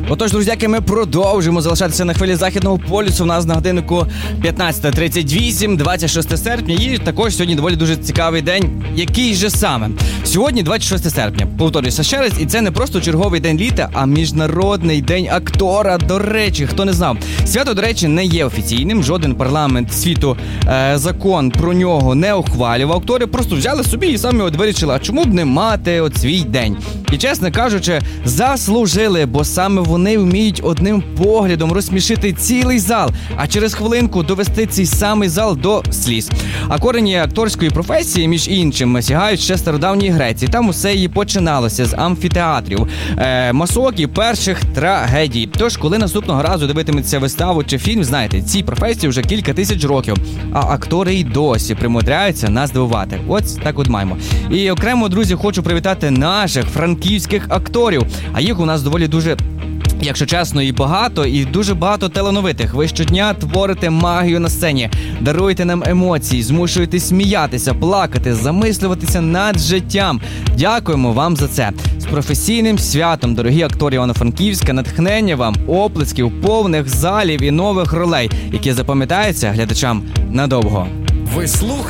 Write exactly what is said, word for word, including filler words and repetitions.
Отож, друзяки, ми продовжуємо залишатися на хвилі Західного полюсу. У нас на годиннику п'ятнадцята тридцять вісім, двадцять шосте серпня. І також сьогодні доволі дуже цікавий день. Який же саме? Сьогодні двадцять шосте серпня. Повторюся ще раз, і це не просто черговий день літа, а Міжнародний день актора. До речі, хто не знав. Свято, до речі, не є офіційним. Жоден парламент світу е, закон про нього не ухвалював. Актори просто взяли собі і самі от вирішили, а чому б не мати от свій день. І, чесно кажучи, заслужили, бо саме вони вміють одним поглядом розсмішити цілий зал, а через хвилинку довести цей самий зал до сліз. А корені акторської професії, між іншим, сягають ще стародавньої Греції. Там усе її починалося з амфітеатрів, е, масок і перших трагедій. Тож, коли наступного разу дивитиметься виставу чи фільм, знаєте, цій професії вже кілька тисяч років, а актори й досі примудряються нас дивувати. Ось так от маємо. І окремо, друзі, хочу привітати наших франківських акторів. А їх у нас доволі дуже, якщо чесно, і багато, і дуже багато талановитих. Ви щодня творите магію на сцені, даруєте нам емоції, змушуєте сміятися, плакати, замислюватися над життям. Дякуємо вам за це. З професійним святом, дорогі актори Івано-Франківська, натхнення вам, оплесків, повних залів і нових ролей, які запам'ятаються глядачам надовго. Ви слухаєте